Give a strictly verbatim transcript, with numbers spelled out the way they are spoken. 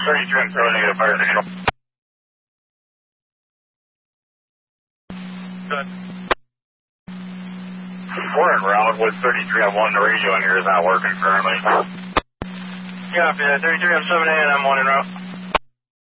thirty-three, I'm still negative fire signal. Good. We're en route with thirty-three on one. The radio in here is not working currently. Yeah, thirty-three, I'm seven A and I'm one en route.